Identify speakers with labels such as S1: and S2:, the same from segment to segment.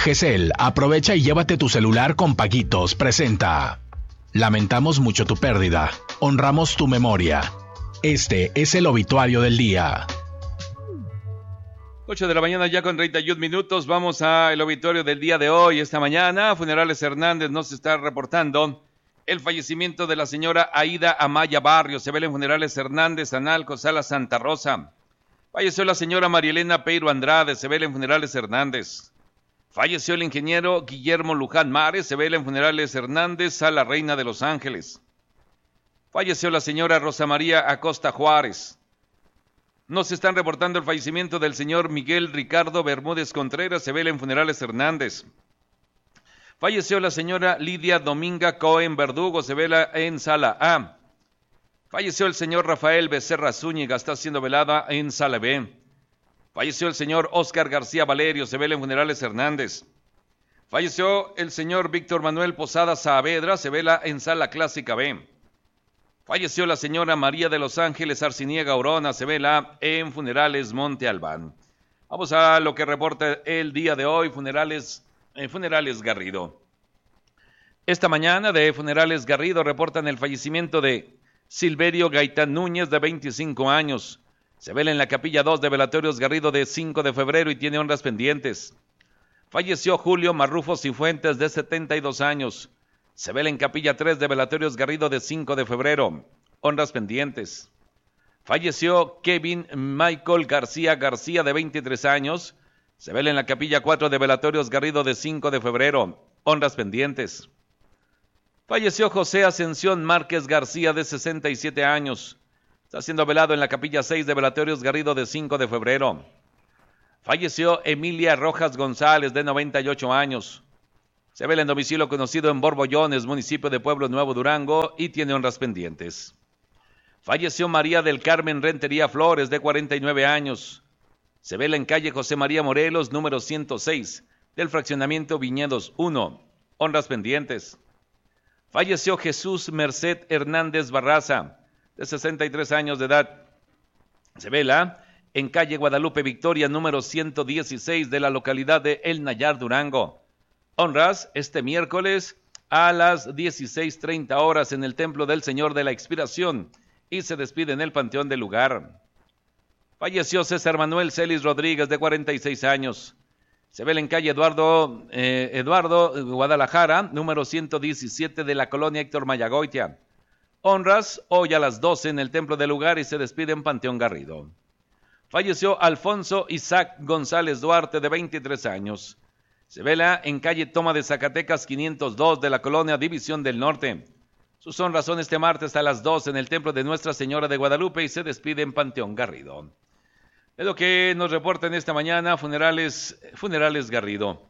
S1: GESEL, aprovecha y llévate tu celular con Paquitos, presenta. Lamentamos mucho tu pérdida, honramos tu memoria. Este es el obituario del día.
S2: 8 de la mañana ya con 31 minutos, vamos al obituario del día de hoy. Esta mañana, Funerales Hernández nos está reportando el fallecimiento de la señora Aida Amaya Barrios. Se vela en Funerales Hernández, Analco, Sala Santa Rosa. Falleció la señora Marielena Peiro Andrade, se vela en Funerales Hernández. Falleció el ingeniero Guillermo Luján Mares, se vela en Funerales Hernández, Sala Reina de Los Ángeles. Falleció la señora Rosa María Acosta Juárez. Nos están reportando el fallecimiento del señor Miguel Ricardo Bermúdez Contreras, se vela en Funerales Hernández. Falleció la señora Lidia Dominga Cohen Verdugo, se vela en Sala A. Falleció el señor Rafael Becerra Zúñiga, está siendo velada en Sala B. Falleció el señor Óscar García Valerio, se vela en Funerales Hernández. Falleció el señor Víctor Manuel Posada Saavedra, se vela en Sala Clásica B. Falleció la señora María de los Ángeles Arciniega Orona, se vela en Funerales Monte Albán. Vamos a lo que reporta el día de hoy, Funerales Garrido. Esta mañana de Funerales Garrido reportan el fallecimiento de Silverio Gaitán Núñez, de 25 años. Se vela en la Capilla 2 de Velatorios Garrido de 5 de febrero y tiene honras pendientes. Falleció Julio Marrufo Cifuentes, de 72 años. Se vela en Capilla 3 de Velatorios Garrido de 5 de febrero. Honras pendientes. Falleció Kevin Michael García García, de 23 años. Se vela en la Capilla 4 de Velatorios Garrido de 5 de febrero. Honras pendientes. Falleció José Ascensión Márquez García, de 67 años. Está siendo velado en la Capilla 6 de Velatorios Garrido de 5 de febrero. Falleció Emilia Rojas González, de 98 años. Se vela en domicilio conocido en Borbollones, municipio de Pueblo Nuevo, Durango, y tiene honras pendientes. Falleció María del Carmen Rentería Flores, de 49 años. Se vela en calle José María Morelos, número 106, del fraccionamiento Viñedos 1. Honras pendientes. Falleció Jesús Merced Hernández Barraza, de 63 años de edad. Se vela en calle Guadalupe Victoria, número 116, de la localidad de El Nayar, Durango. Honras este miércoles a las 16:30 horas en el Templo del Señor de la Expiración y se despide en el panteón del lugar. Falleció César Manuel Celis Rodríguez, de 46 años. Se vela en calle Eduardo Guadalajara, número 117, de la colonia Héctor Mayagoitia. Honras hoy a las 12 en el templo del lugar y se despide en Panteón Garrido. Falleció Alfonso Isaac González Duarte, de 23 años. Se vela en calle Toma de Zacatecas 502 de la colonia División del Norte. Sus honras son este martes a las 2 en el templo de Nuestra Señora de Guadalupe y se despide en Panteón Garrido. Es lo que nos reporta en esta mañana Funerales Garrido.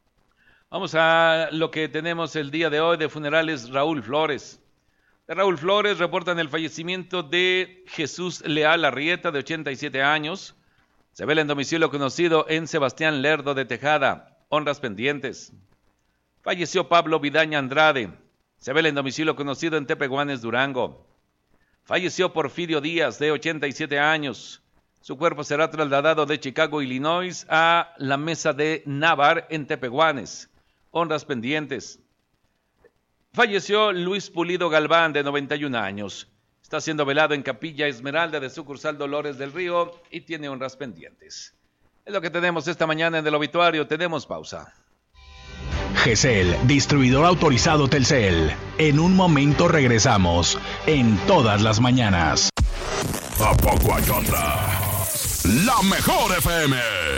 S2: Vamos a lo que tenemos el día de hoy de Funerales Raúl Flores. De Raúl Flores reportan el fallecimiento de Jesús Leal Arrieta, de 87 años. Se vela en domicilio conocido en Sebastián Lerdo de Tejada. Honras pendientes. Falleció Pablo Vidaña Andrade. Se vela en domicilio conocido en Tepehuanes, Durango. Falleció Porfirio Díaz, de 87 años. Su cuerpo será trasladado de Chicago, Illinois, a la Mesa de Navar en Tepehuanes. Honras pendientes. Falleció Luis Pulido Galván, de 91 años. Está siendo velado en Capilla Esmeralda de sucursal Dolores del Río y tiene honras pendientes. Es lo que tenemos esta mañana en el obituario. Tenemos pausa.
S1: GESEL, distribuidor autorizado Telcel. En un momento regresamos. En todas las mañanas.
S3: ¿A poco hay otra? La mejor FM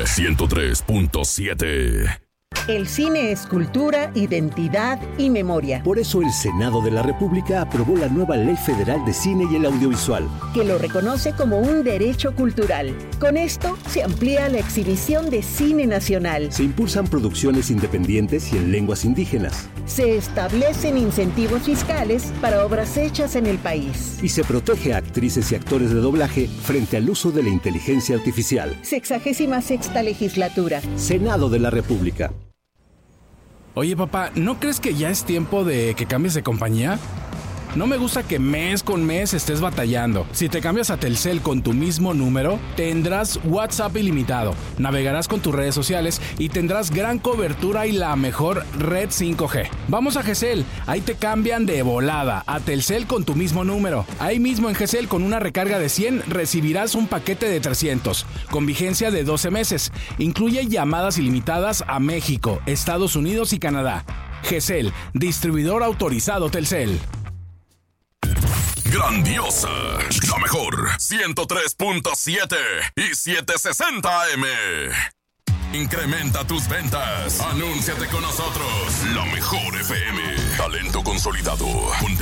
S3: 103.7.
S4: El cine es cultura, identidad y memoria.
S5: Por eso el Senado de la República aprobó la nueva Ley Federal de Cine y el Audiovisual,
S4: que lo reconoce como un derecho cultural. Con esto se amplía la exhibición de cine nacional.
S5: Se impulsan producciones independientes y en lenguas indígenas.
S4: Se establecen incentivos fiscales para obras hechas en el país.
S5: Y se protege a actrices y actores de doblaje frente al uso de la inteligencia artificial.
S4: 66ª Legislatura.
S5: Senado de la República.
S6: Oye, papá, ¿no crees que ya es tiempo de que cambies de compañía? No me gusta que mes con mes estés batallando. Si te cambias a Telcel con tu mismo número, tendrás WhatsApp ilimitado, navegarás con tus redes sociales y tendrás gran cobertura y la mejor red 5G. Vamos a GESEL, ahí te cambian de volada a Telcel con tu mismo número. Ahí mismo en GESEL, con una recarga de 100 recibirás un paquete de 300 con vigencia de 12 meses. Incluye llamadas ilimitadas a México, Estados Unidos y Canadá. GESEL, distribuidor autorizado Telcel.
S3: Grandiosa, la mejor 103.7 y 760 AM. Incrementa tus ventas. Anúnciate con nosotros. La mejor FM. Talento consolidado.